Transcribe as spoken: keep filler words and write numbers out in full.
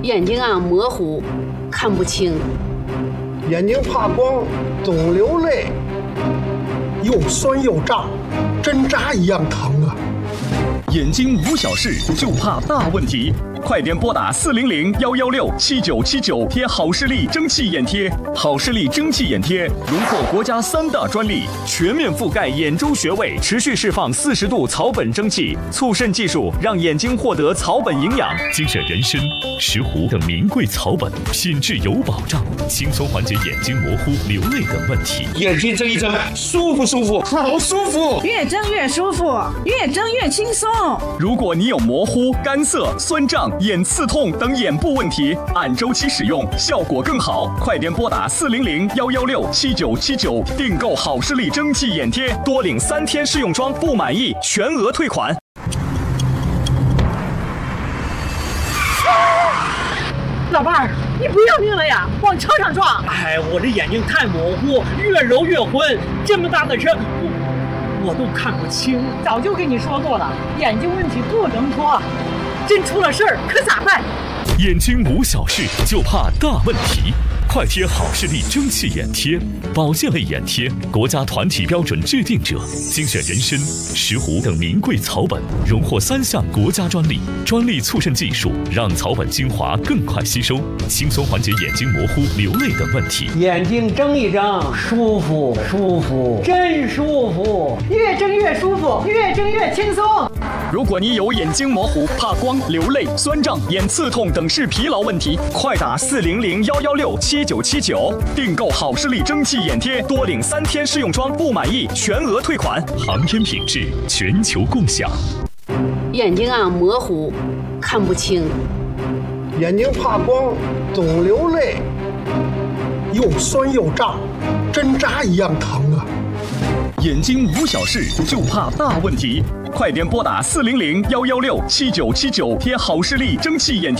眼睛啊模糊，看不清， 眼睛怕光，总流泪，又酸又胀，针扎一样疼啊！ 眼睛无小事，就怕大问题。快点拨打四零零幺幺六七九七九贴好视力蒸汽眼贴。好视力蒸汽眼贴荣获国家三大专利，全面覆盖眼周穴位，持续释放四十度草本蒸汽，促渗技术让眼睛获得草本营养。 精选人参、石斛等名贵草本，品质有保障，轻松缓解眼睛模糊、流泪等问题。 眼睛睁一睁，舒服舒服，好舒服， 越睁越舒服，越睁越轻松。 如果你有模糊、干涩、酸胀、眼刺痛等眼部问题，按周期使用效果更好。快点拨打四零零幺幺六七九七九订购好视力蒸汽眼贴，多领三天试用装，不满意全额退款。 老伴儿，你不要命了呀？往车上撞！ 哎，我这眼睛太模糊，越揉越昏，这么大的车，我我都看不清。 早就跟你说过了，眼睛问题不能拖，真出了事儿可咋办？ 眼睛无小事，就怕大问题。快贴好视力蒸汽眼贴，保健类眼贴，国家团体标准制定者，精选人参、石斛等名贵草本，荣获三项国家专利。专利促渗技术让草本精华更快吸收，轻松缓解眼睛模糊、流泪等问题。 眼睛睁一睁，舒服舒服，真舒服， 越睁越舒服，越睁越轻松。 如果你有眼睛模糊、怕光、流泪、酸胀、眼刺痛等视疲劳问题，快打四零零幺幺六七九七九订购好视力蒸汽眼贴，多领三天试用装，不满意全额退款。 航天品质，全球共享。 眼睛啊模糊，看不清， 眼睛怕光，总流泪，又酸又胀，针扎一样疼啊！ 眼睛无小事，就怕大问题。快点拨打四零零幺幺六七九七九贴好视力蒸汽眼贴。